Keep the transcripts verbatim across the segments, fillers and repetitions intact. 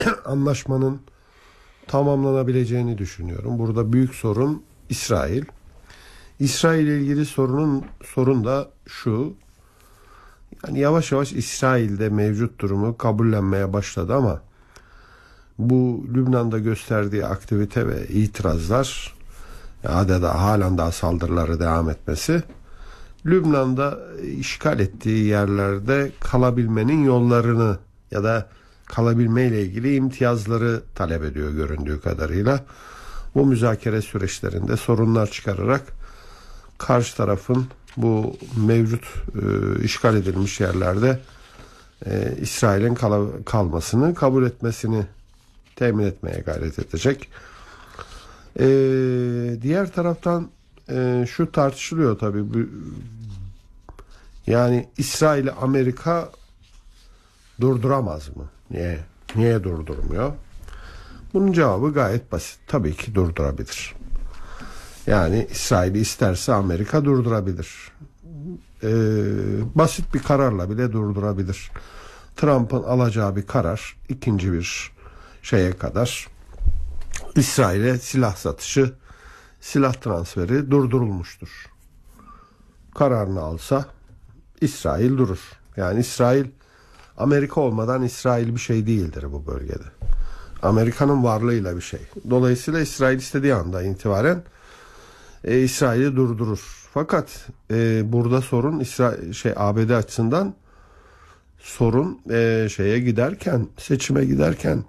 anlaşmanın tamamlanabileceğini düşünüyorum. Burada büyük sorun İsrail. İsrail ile ilgili sorunun sorun da şu. Yani yavaş yavaş İsrail'de mevcut durumu kabullenmeye başladı ama bu Lübnan'da gösterdiği aktivite ve itirazlar, adeta halen daha saldırıları devam etmesi, Lübnan'da işgal ettiği yerlerde kalabilmenin yollarını ya da kalabilmeyle ilgili imtiyazları talep ediyor göründüğü kadarıyla. Bu müzakere süreçlerinde sorunlar çıkararak karşı tarafın bu mevcut e, işgal edilmiş yerlerde e, İsrail'in kal- kalmasını kabul etmesini temin etmeye gayret edecek. E, diğer taraftan e, şu tartışılıyor tabii. Bu, yani İsrail'i Amerika durduramaz mı? Niye? Niye durdurmuyor? Bunun cevabı gayet basit. Tabii ki durdurabilir. Yani İsrail'i isterse Amerika durdurabilir. Ee, basit bir kararla bile durdurabilir. Trump'ın alacağı bir karar ikinci bir şeye kadar İsrail'e silah satışı, silah transferi durdurulmuştur. Kararını alsa İsrail durur. Yani İsrail, Amerika olmadan İsrail bir şey değildir bu bölgede. Amerika'nın varlığıyla bir şey. Dolayısıyla İsrail istediği anda itibaren e, İsrail'i durdurur. Fakat e, burada sorun İsrail, şey A B D açısından sorun e, şeye giderken, seçime giderken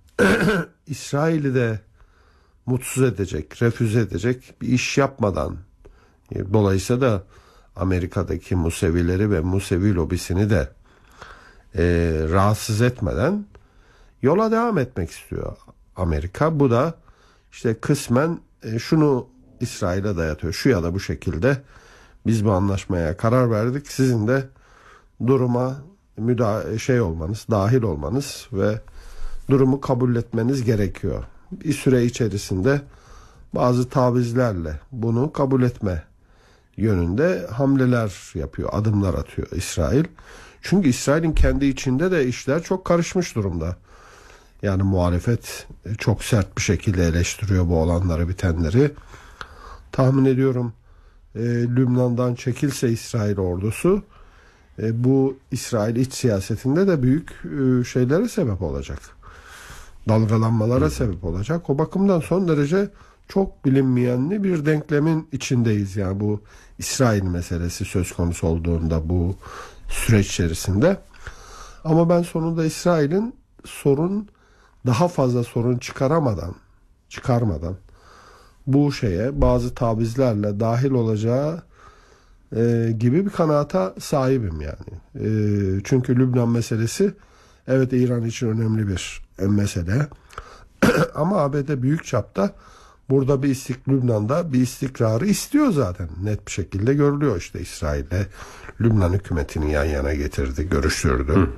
İsrail'i de mutsuz edecek, refüze edecek bir iş yapmadan, e, dolayısıyla da Amerika'daki Musevileri ve Musevi lobisini de e, rahatsız etmeden yola devam etmek istiyor Amerika. Bu da işte kısmen e, şunu İsrail'e dayatıyor. Şu ya da bu şekilde biz bu anlaşmaya karar verdik. Sizin de duruma müda şey olmanız, dahil olmanız ve durumu kabul etmeniz gerekiyor. Bir süre içerisinde bazı tavizlerle bunu kabul etme yönünde hamleler yapıyor, adımlar atıyor İsrail. Çünkü İsrail'in kendi içinde de işler çok karışmış durumda. Yani muhalefet çok sert bir şekilde eleştiriyor bu olanları, bitenleri. Tahmin ediyorum e, Lübnan'dan çekilse İsrail ordusu, e, bu İsrail iç siyasetinde de büyük e, şeylere sebep olacak. Dalgalanmalara Hı. sebep olacak. O bakımdan son derece çok bilinmeyenli bir denklemin içindeyiz. Yani bu İsrail meselesi söz konusu olduğunda bu süreç içerisinde. Ama ben sonunda İsrail'in sorun daha fazla sorun çıkaramadan, çıkarmadan bu şeye bazı tavizlerle dahil olacağı e, gibi bir kanaata sahibim yani. E, çünkü Lübnan meselesi evet İran için önemli bir mesele. Ama A B D büyük çapta burada bir istik Lübnan'da bir istikrarı istiyor zaten. Net bir şekilde görülüyor işte İsrail'le Lübnan hükümetini yan yana getirdi, görüştürdü. Hı hı.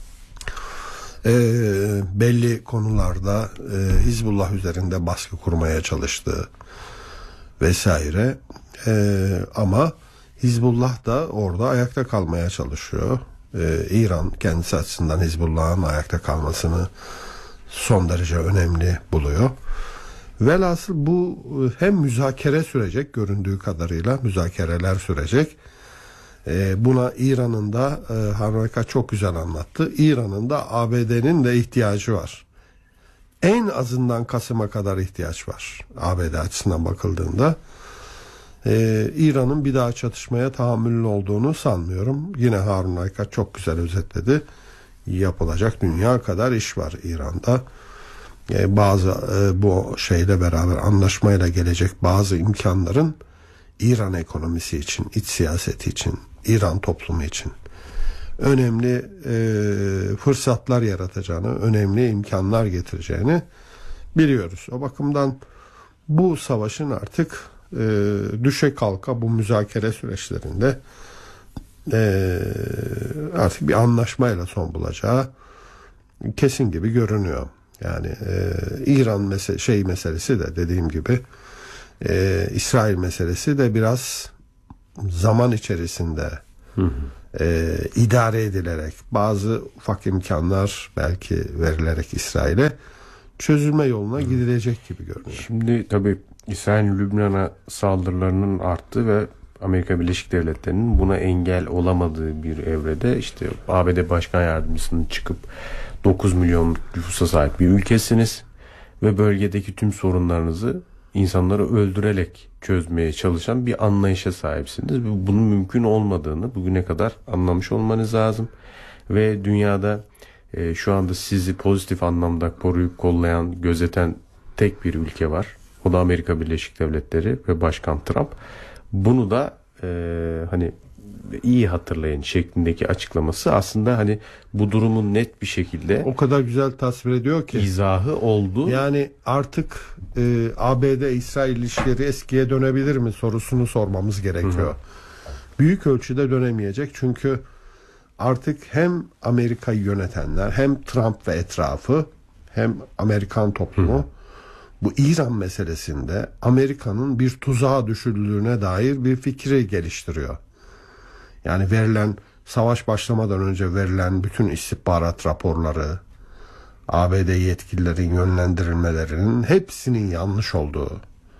E, belli konularda e, Hizbullah üzerinde baskı kurmaya çalıştı vesaire. E, ama Hizbullah da orada ayakta kalmaya çalışıyor. E, İran kendisi açısından Hizbullah'ın ayakta kalmasını son derece önemli buluyor. Velhasıl bu hem müzakere sürecek, göründüğü kadarıyla müzakereler sürecek. E, buna İran'ın da e, Harika çok güzel anlattı. İran'ın da A B D'nin de ihtiyacı var. En azından Kasım'a kadar ihtiyaç var A B D açısından bakıldığında. E, İran'ın bir daha çatışmaya tahammülü olduğunu sanmıyorum. Yine Harun Aykaç çok güzel özetledi. Yapılacak dünya kadar iş var İran'da. E, bazı e, bu şeyle beraber anlaşmayla gelecek bazı imkanların İran ekonomisi için, iç siyaseti için, İran toplumu için önemli e, fırsatlar yaratacağını, önemli imkanlar getireceğini biliyoruz. O bakımdan bu savaşın artık e, düşe kalka bu müzakere süreçlerinde e, artık bir anlaşmayla son bulacağı kesin gibi görünüyor. Yani e, İran mese şey meselesi de dediğim gibi e, İsrail meselesi de biraz zaman içerisinde hı hı. e, idare edilerek, bazı ufak imkanlar belki verilerek İsrail'e çözülme yoluna gidilecek gibi görünüyor. Şimdi tabii İsrail Lübnan'a saldırılarının arttığı ve Amerika Birleşik Devletleri'nin buna engel olamadığı bir evrede işte A B D Başkan Yardımcısının çıkıp dokuz milyon nüfusa sahip bir ülkesiniz ve bölgedeki tüm sorunlarınızı insanları öldürerek çözmeye çalışan bir anlayışa sahipsiniz. Bunun mümkün olmadığını bugüne kadar anlamış olmanız lazım. Ve dünyada e, şu anda sizi pozitif anlamda koruyup kollayan, gözeten tek bir ülke var. O da Amerika Birleşik Devletleri ve Başkan Trump. Bunu da e, hani iyi hatırlayın şeklindeki açıklaması aslında hani bu durumun net bir şekilde o kadar güzel tasvir ediyor ki izahı oldu. Yani artık e, A B D-İsrail ilişkileri eskiye dönebilir mi sorusunu sormamız gerekiyor. Hı hı. Büyük ölçüde dönemeyecek çünkü artık hem Amerika'yı yönetenler hem Trump ve etrafı hem Amerikan toplumu hı. bu İran meselesinde Amerika'nın bir tuzağa düşürüldüğüne dair bir fikri geliştiriyor. Yani verilen, savaş başlamadan önce verilen bütün istihbarat raporları, A B D yetkililerin yönlendirilmelerinin hepsinin yanlış olduğu.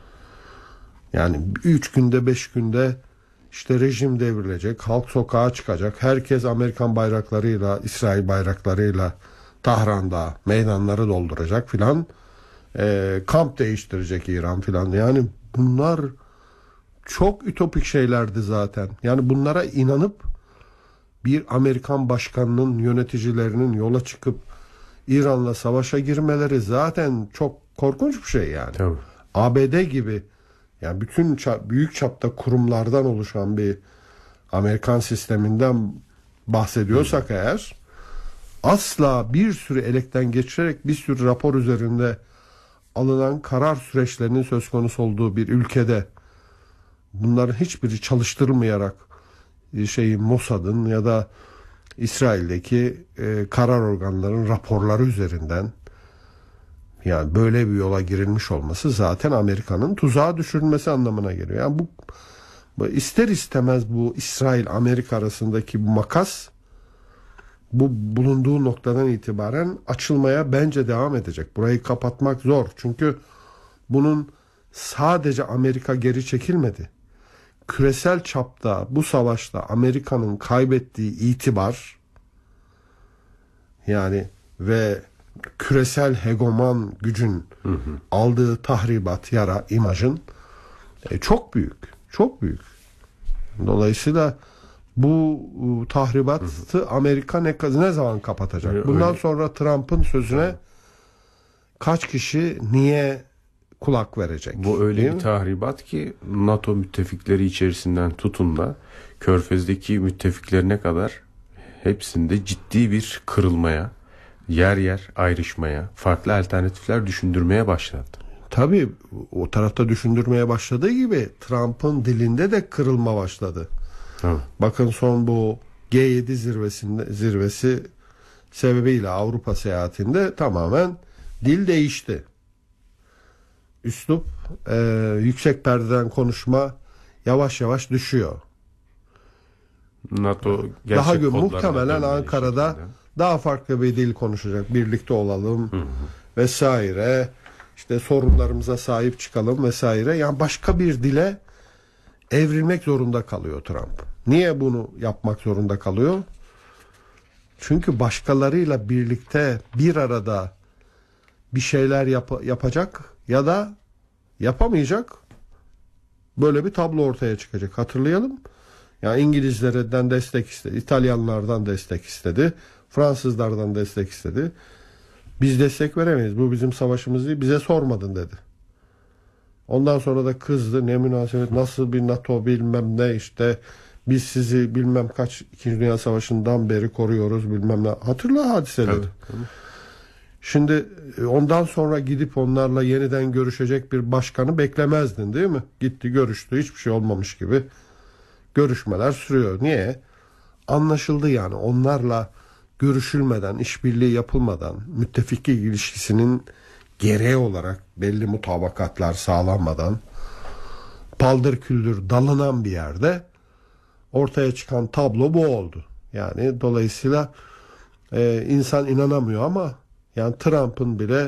Yani üç günde beş günde işte rejim devrilecek, halk sokağa çıkacak, herkes Amerikan bayraklarıyla, İsrail bayraklarıyla Tahran'da meydanları dolduracak filan, e, kamp değiştirecek İran filan. Yani bunlar çok ütopik şeylerdi zaten. Yani bunlara inanıp bir Amerikan başkanının, yöneticilerinin yola çıkıp İran'la savaşa girmeleri zaten çok korkunç bir şey yani. Tabii. A B D gibi yani bütün ça- büyük çapta kurumlardan oluşan bir Amerikan sisteminden bahsediyorsak Hı. eğer asla bir sürü elekten geçirerek bir sürü rapor üzerinde alınan karar süreçlerinin söz konusu olduğu bir ülkede bunların hiçbiri çalıştırılmayarak şeyin Mossad'ın ya da İsrail'deki e, karar organlarının raporları üzerinden yani böyle bir yola girilmiş olması zaten Amerika'nın tuzağa düşürülmesi anlamına geliyor. Yani bu, bu ister istemez bu İsrail-Amerika arasındaki bu makas bu bulunduğu noktadan itibaren açılmaya bence devam edecek. Burayı kapatmak zor. Çünkü bunun sadece Amerika geri çekilmedi. Küresel çapta bu savaşta Amerika'nın kaybettiği itibar yani ve küresel hegeman gücün hı hı. aldığı tahribat, yara, imajın e, çok büyük. Çok büyük. Dolayısıyla bu e, tahribatı hı hı. Amerika ne, ne zaman kapatacak? Öyle. Bundan sonra Trump'ın sözüne hı. kaç kişi niye kulak verecek? Bu öyle bir tahribat ki NATO müttefikleri içerisinden tutun da Körfez'deki müttefiklerine kadar hepsinde ciddi bir kırılmaya, yer yer ayrışmaya, farklı alternatifler düşündürmeye başladı. Tabii o tarafta düşündürmeye başladığı gibi Trump'ın dilinde de kırılma başladı. Hı. Bakın son bu G yedi zirvesinde zirvesi sebebiyle Avrupa seyahatinde tamamen dil değişti. Üslup e, yüksek perdeden konuşma yavaş yavaş düşüyor. NATO daha gün muhtemelen Ankara'da şekilde. Daha farklı bir dil konuşacak. Birlikte olalım hı hı. vesaire. İşte sorunlarımıza sahip çıkalım vesaire. Yani başka bir dile evrilmek zorunda kalıyor Trump. Niye bunu yapmak zorunda kalıyor? Çünkü başkalarıyla birlikte bir arada bir şeyler yap- yapacak ya da yapamayacak. Böyle bir tablo ortaya çıkacak. Hatırlayalım. Yani İngilizlerden destek istedi, İtalyanlardan destek istedi, Fransızlardan destek istedi. Biz destek veremeyiz. Bu bizim savaşımız değil. Bize sormadın dedi. Ondan sonra da kızdı. Ne münasebet, nasıl bir NATO bilmem ne işte. Biz sizi bilmem kaç İkinci Dünya Savaşı'ndan beri koruyoruz bilmem ne. Hatırla hadiseleri. Tabii, tabii. Şimdi ondan sonra gidip onlarla yeniden görüşecek bir başkanı beklemezdin değil mi? Gitti görüştü. Hiçbir şey olmamış gibi. Görüşmeler sürüyor. Niye? Anlaşıldı yani. Onlarla görüşülmeden, işbirliği yapılmadan, müttefiklik ilişkisinin gereği olarak belli mutabakatlar sağlanmadan paldır küldür dalınan bir yerde ortaya çıkan tablo bu oldu. Yani dolayısıyla e, insan inanamıyor ama yani Trump'ın bile